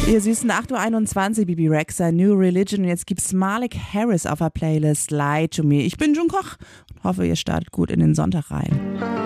Ihr süßen 8:21 Uhr, Bibi Rexha, New Religion. Und jetzt gibt's Malik Harris auf der Playlist, Lie to Me. Ich bin June Koch und hoffe, ihr startet gut in den Sonntag rein.